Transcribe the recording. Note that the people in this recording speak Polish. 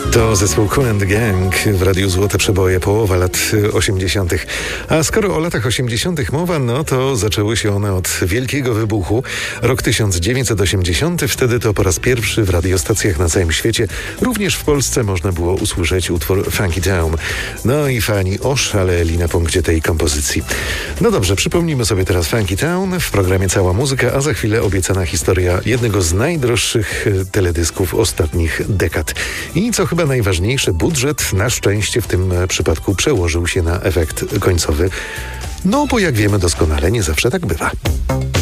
To zespół Kool and the Gang w Radiu Złote Przeboje, połowa lat 80. A skoro o latach 80. mowa, no to zaczęły się one od wielkiego wybuchu. Rok 1980, wtedy to po raz pierwszy w radiostacjach na całym świecie, również w Polsce, można było usłyszeć utwór Funky Town. No i fani oszaleli na punkcie tej kompozycji. No dobrze, przypomnijmy sobie teraz Funky Town, w programie Cała Muzyka, a za chwilę obiecana historia jednego z najdroższych teledysków ostatnich dekad. I co chyba najważniejsze, budżet na szczęście w tym przypadku przełożył się na efekt końcowy. No bo jak wiemy doskonale, nie zawsze tak bywa.